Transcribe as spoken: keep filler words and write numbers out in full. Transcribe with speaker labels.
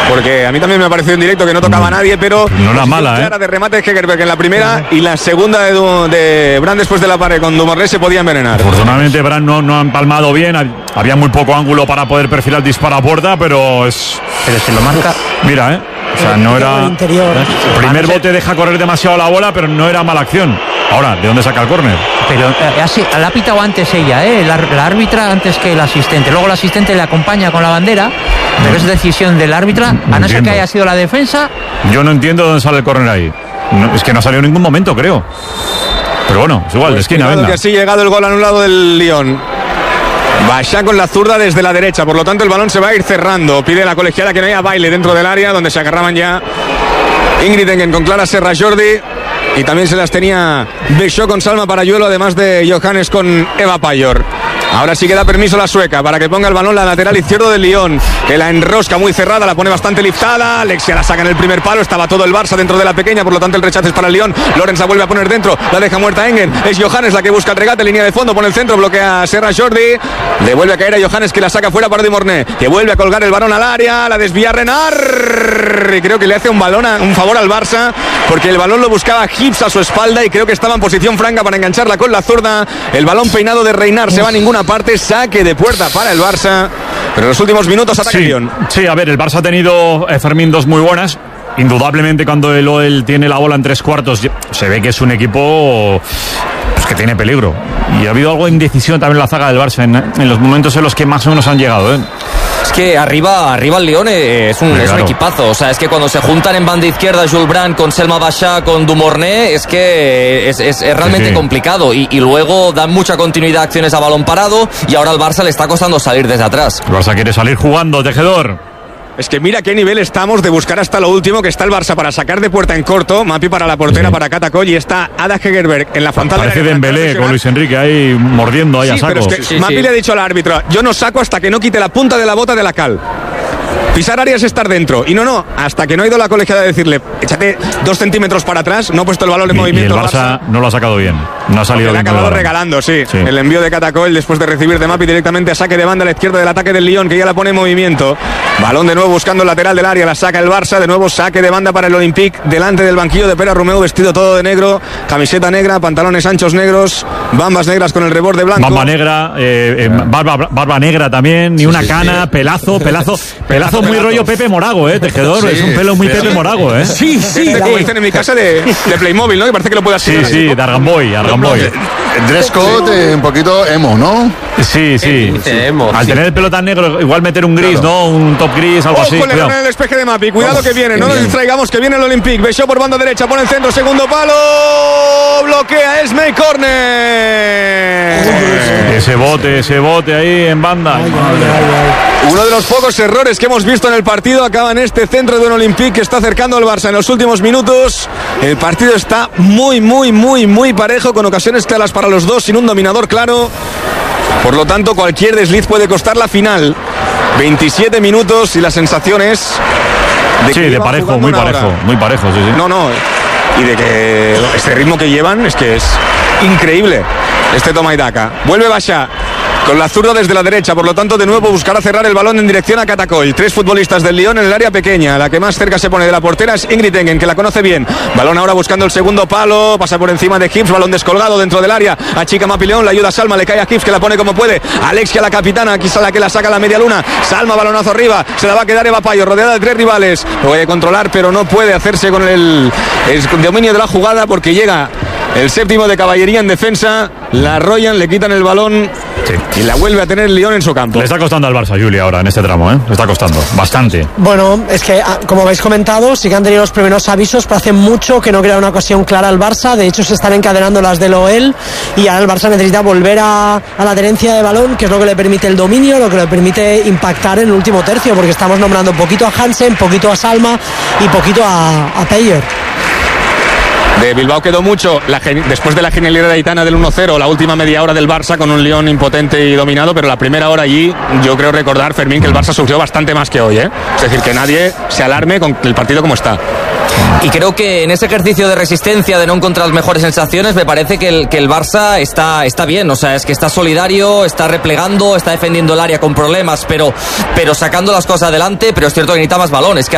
Speaker 1: porque a mí también me ha parecido en directo que no tocaba a nadie, pero
Speaker 2: no era mala,
Speaker 1: clara
Speaker 2: ¿eh?
Speaker 1: de remate de Hegerberg en la primera y la segunda de, du, de Brand después de la pared con Dumourné se podía envenenar.
Speaker 2: Afortunadamente Brand no, no ha empalmado bien, había muy poco ángulo para poder perfilar el disparo a puerta, pero es...
Speaker 3: Pero si lo marca...
Speaker 2: Mira, ¿eh? O sea, no era... El primer bote deja correr demasiado la bola, pero no era mala acción. Ahora, ¿de dónde saca el córner?
Speaker 3: Pero eh, así, la ha pitado antes ella, ¿eh? La, la árbitra antes que el asistente. Luego el asistente le acompaña con la bandera, pero es decisión del árbitra,
Speaker 2: no
Speaker 3: a no ser que
Speaker 2: entiendo.
Speaker 3: haya sido la defensa.
Speaker 2: Yo no entiendo dónde sale el córner ahí. No, es que no salió en ningún momento, creo. Pero bueno, es igual,
Speaker 1: Pues
Speaker 2: de esquina, venga.
Speaker 1: que así ha llegado el gol anulado del Lyon. Bachá con la zurda desde la derecha, por lo tanto el balón se va a ir cerrando. Pide la colegiada que no haya baile dentro del área, donde se agarraban ya Ingrid Engen con Clara Serra Jordi. Y también se las tenía Bechó con Salma Parayuelo, además de Johannes con Eva Payor. Ahora sí que da permiso la sueca para que ponga el balón la lateral izquierdo del Lyon, que la enrosca muy cerrada, la pone bastante liftada. Alexia la saca en el primer palo, estaba todo el Barça dentro de la pequeña, por lo tanto el rechace es para el Lyon. Lorenz la vuelve a poner dentro, la deja muerta Engen, es Johannes la que busca el regate, línea de fondo, pone el centro, bloquea a Serra Jordi, le vuelve a caer a Johannes que la saca fuera para Dumourné, que vuelve a colgar el balón al área, la desvía Renard y creo que le hace un balón a, un favor al Barça, porque el balón lo buscaba Gibbs a su espalda y creo que estaba en posición franca para engancharla con la zurda. El balón peinado de Renard se va a ninguna parte, saque de puerta para el Barça, pero en los últimos minutos ataca el
Speaker 2: Sí,
Speaker 1: Lyon.
Speaker 2: sí, a ver, el Barça ha tenido, eh, Fermín, dos muy buenas. Indudablemente cuando el O L tiene la bola en tres cuartos se ve que es un equipo pues, que tiene peligro. Y ha habido algo de indecisión también en la zaga del Barça en, en los momentos en los que más o menos han llegado, ¿eh?
Speaker 4: Es que arriba, arriba el Lyon es un,
Speaker 2: sí,
Speaker 4: es
Speaker 2: claro.
Speaker 4: un equipazo. O sea, es que cuando se juntan en banda izquierda Jules Brand con Selma Bachá, con Dumourné, es que es, es, es realmente
Speaker 2: sí, sí.
Speaker 4: complicado. Y, y luego dan mucha continuidad a acciones a balón parado y ahora al Barça le está costando salir desde atrás.
Speaker 2: El Barça quiere salir jugando, Tejedor.
Speaker 1: Es que mira qué nivel estamos de buscar hasta lo último, que está el Barça para sacar de puerta en corto, Mapi para la portera,
Speaker 2: Sí.
Speaker 1: para Catacoll, y está Ada Hegerberg en la frontal.
Speaker 2: Parece
Speaker 1: de la
Speaker 2: Dembélé con Luis Enrique ahí mordiendo ahí
Speaker 1: Sí,
Speaker 2: a saco.
Speaker 1: pero es que
Speaker 4: Sí,
Speaker 1: Mapi
Speaker 4: sí.
Speaker 1: le ha dicho al árbitro, yo no saco hasta que no quite la punta de la bota de la cal. Pisar áreas es estar dentro. Y no, no, hasta que no ha ido la colegiada a decirle, échate dos centímetros para atrás, no ha puesto el balón en
Speaker 2: Y, y
Speaker 1: movimiento.
Speaker 2: el Barça no lo ha sacado bien. No ha salido
Speaker 1: Le ha
Speaker 2: bien. con el
Speaker 1: acabado
Speaker 2: balón.
Speaker 1: regalando, sí.
Speaker 2: Sí.
Speaker 1: El envío de Catacoll después de recibir de Mapi directamente a saque de banda a la izquierda del ataque del Lyon, que ya la pone en movimiento. Balón de nuevo buscando el lateral del área, la saca el Barça. De nuevo saque de banda para el Olympique, delante del banquillo de Pere Romeu, vestido todo de negro, camiseta negra, pantalones anchos negros, bambas negras con el reborde blanco.
Speaker 2: Bamba negra, eh, eh, barba, barba negra también, ni una cana, pelazo, pelazo, pelazo muy rollo Pepe Morago, eh, Tejedor,
Speaker 5: Sí,
Speaker 2: es un pelo muy
Speaker 5: pero-
Speaker 2: Pepe Morago, eh.
Speaker 1: Sí, sí, como dicen en mi casa de, de Playmobil, ¿no? Que parece que lo puede
Speaker 2: Sí,
Speaker 1: hacer.
Speaker 2: sí, de Argamboy, Argamboy.
Speaker 5: Dress code, eh, un poquito emo, ¿no?
Speaker 2: Sí, sí.
Speaker 4: dice emo,
Speaker 2: Al
Speaker 4: sí.
Speaker 2: tener el pelo tan negro, igual meter un gris, ¿no? Un top gris, algo así.
Speaker 1: Ojo, le
Speaker 2: Cuidado.
Speaker 1: en el despeje de Mapi. Cuidado
Speaker 5: Vamos,
Speaker 1: que viene, no
Speaker 5: qué
Speaker 1: nos
Speaker 5: bien.
Speaker 1: distraigamos, que viene el Olympique. Bechó por banda derecha, pone el centro, segundo palo. Bloquea Esmey, corner.
Speaker 2: Ese bote, ese bote ahí en banda.
Speaker 1: Uno de los pocos errores que hemos visto en el partido acaba en este centro de un Olympique que está acercando al Barça en los últimos minutos. El partido está muy, muy, muy, muy parejo, con ocasiones claras para los dos, sin un dominador claro. Por lo tanto, cualquier desliz puede costar la final. veintisiete minutos y la sensación es de
Speaker 2: Sí,
Speaker 1: que
Speaker 2: de
Speaker 1: llevan
Speaker 2: parejo,
Speaker 1: jugando
Speaker 2: muy
Speaker 1: una
Speaker 2: parejo,
Speaker 1: hora.
Speaker 2: muy parejo, sí, sí.
Speaker 1: No, no. Y de que este ritmo que llevan es que es increíble. Este toma y daca. Vuelve Bachá con la zurda desde la derecha, por lo tanto de nuevo buscará cerrar el balón en dirección a Catacoll. Tres futbolistas del Lyon en el área pequeña. La que más cerca se pone de la portera es Ingrid Engen, que la conoce bien. Balón ahora buscando el segundo palo, pasa por encima de Gibbs, balón descolgado dentro del área. Achica Mapi León, la ayuda a Salma, le cae a Gibbs, que la pone como puede. Alexia, la capitana, aquí está la que la saca a la media luna. Salma, balonazo arriba, se la va a quedar Eva Payo, rodeada de tres rivales. Lo puede controlar, pero no puede hacerse con el, el dominio de la jugada, porque llega el séptimo de caballería en defensa. La arrollan, le quitan el balón.
Speaker 2: Sí.
Speaker 1: Y la vuelve a tener el Lyon en su campo.
Speaker 2: Le está costando al Barça, Juli, ahora en este tramo, ¿eh? Le está costando bastante.
Speaker 6: Bueno, es que, como habéis comentado, sí que han tenido los primeros avisos, pero hace mucho que no crea una ocasión clara al Barça. De hecho, se están encadenando las del O L y ahora el Barça necesita volver a, a la tenencia de balón, que es lo que le permite el dominio, lo que le permite impactar en el último tercio, porque estamos nombrando poquito a Hansen, poquito a Salma y poquito a, a Payer.
Speaker 1: De Bilbao quedó mucho la gen- después de la genialidad aitana del uno cero, la última media hora del Barça con un Lyon impotente y dominado, pero la primera hora allí, yo creo recordar, Fermín, que el Barça sufrió bastante más que hoy, ¿eh? Es decir, que nadie se alarme con el partido como está.
Speaker 4: Y creo que en ese ejercicio de resistencia, de no encontrar las mejores sensaciones, me parece que el, que el Barça está, está bien. O sea, es que está solidario, está replegando, está defendiendo el área con problemas, pero, pero sacando las cosas adelante. Pero es cierto que necesita más balones. Que